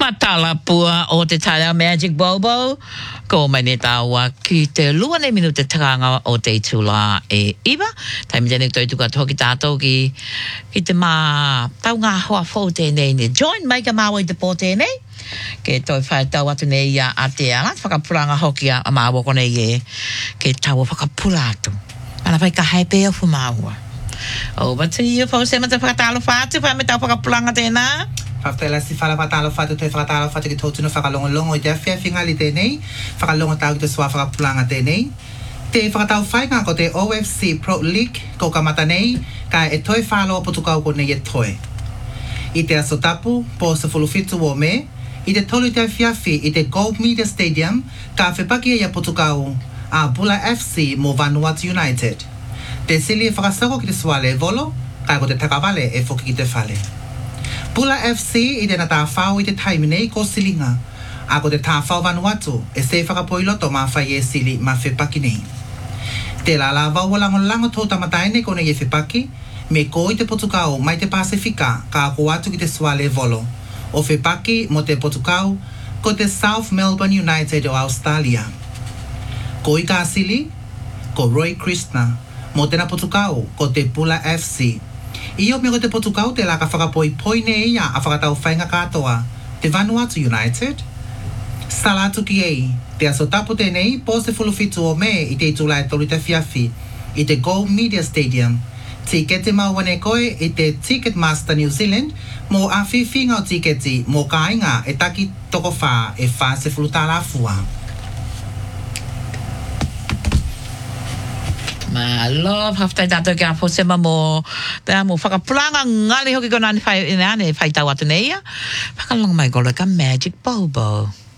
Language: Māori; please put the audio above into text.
Matala pua o te taia Magic Bobo. Ko mai ne taua ki te lua ne minu te takanga o te tula e iwa. Taimi tēnei toi tuka toki tātou ki te mā tau ngā hoa fō tēnei ne. Join mai ka māua i te pō tēnei. Ke toi whae tau atu nei ia a te ala. Whakapuranga hoki a māua kone i e. Ke taua whakapura atu. Ana whai ka haipea fu māua. Over to you, po se mata whakatalo whātu. Whai me tau whakapuranga tēnā. Whaftaila si whalawhatalo whatu te whakatalo whatu ki tōtuna whakalongolongo I te awhia whingali tēnei, whakalongo tau ki te swa whakapulanga tēnei. Te whakatau whainga ko te OFC Pro League ko kamata nei, ka e toi whāloa potukau ko nei e toi. I te aso tapu, po sa whuluwhitu o me, I te tolu te awhiawhi I te Gold Media Stadium, ka whepaki e a potukau a Bula FC mo Vanuatu United. Te sili e whakasako ki te swa le volo, ka ko te takawale e whoki ki te whale. Bula FC I te na tā whau I te taimi nei ko silinga. A ko te tā whau Vanuatu e se whakapoiloto mā whai e sili mā whepaki nei. Te la la wau lango tō tamataine ko nei e whepaki, me ko I te potukau mai te Pasifika ka ako atu ki te swale volo. O whepaki mo te potukau ko te South Melbourne United o Australia. Ko I ka sili, ko Roy Krishna, mo tēnā potukau ko te Bula FC. Iyo me ko te potukau te la ka whakapoi poine ia a whakatau whainga katoa, te Vanuatu United. Salatu ki ei, te aso tapu tēnei, po se whuluwhitu o me I te itulai tolu te whiawhi, I te Gold Media Stadium. Tiketi mauane koe I te Ticketmaster New Zealand, mo a whiwhinga o tiketi, mo kāinga e taki toko whā e whā se whulutala fua. Ma love haftai tātou ki a pōsema mō tēnā mō whakapuranga ngali hoki ko nani whai tau atu nei ia. Whakalonga mai kola ka Magic Bobo.